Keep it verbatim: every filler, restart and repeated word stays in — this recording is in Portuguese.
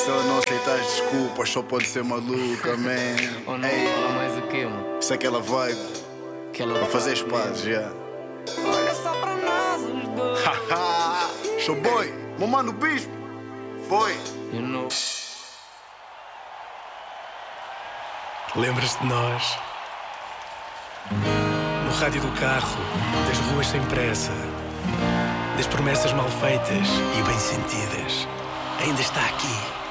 se ela não aceitar as desculpas, só pode ser maluca, man. Ou não, Ei, fala mais o quê, mano? isso é aquela vibe Que ela para fazer as faz pazes, mesmo. já. Olha só pra nós os dois. Haha, show boy, meu mano bispo. Foi. You know. Lembras-te de nós? No rádio do carro, das ruas sem pressa, das promessas mal feitas e bem sentidas. Ainda está aqui.